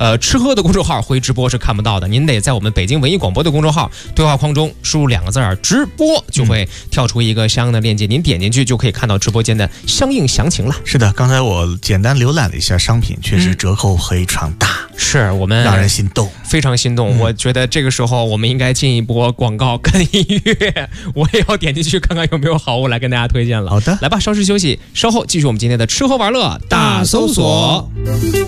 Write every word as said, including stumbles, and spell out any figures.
呃吃喝的公众号回直播是看不到的，您得在我们北京文艺广播的公众号对话框中输入两个字儿直播，就会跳出一个相应的链接，您点进去就可以看到直播间的相应详情了。 是的，刚才我简单浏览了一下商品，确实折扣非常大，嗯、 是我们让人心动， 非常心动、嗯。我觉得这个时候我们应该进一波广告跟音乐，我也要点进去看看有没有好物来跟大家推荐了。 好的， 来吧，稍事休息，稍后继续我们今天的吃喝玩乐大搜索。